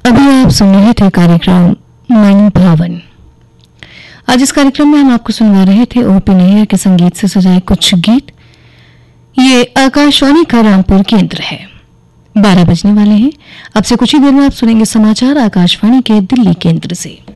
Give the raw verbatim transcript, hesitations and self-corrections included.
अभी आप सुन रहे थे कार्यक्रम मन भावन। आज इस कार्यक्रम में हम आपको सुनवा रहे थे ओपी नैयर के संगीत से सजाए कुछ गीत। ये आकाशवाणी का रामपुर केंद्र है। बारह बजने वाले हैं। अब से कुछ ही देर में आप सुनेंगे समाचार आकाशवाणी के दिल्ली केंद्र से।